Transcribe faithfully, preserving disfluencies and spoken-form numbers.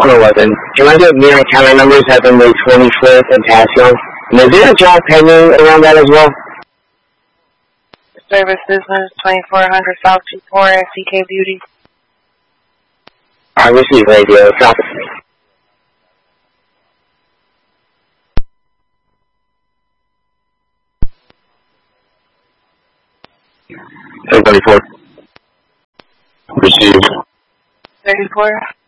eleven. Do you want to give me my counter numbers have been the twenty-fourth and Passion? And is there a job pending around that as well? Service business, twenty-four hundred South two four at C K Beauty. I receive radio. Stop it. thirty-four. Receive. thirty-four.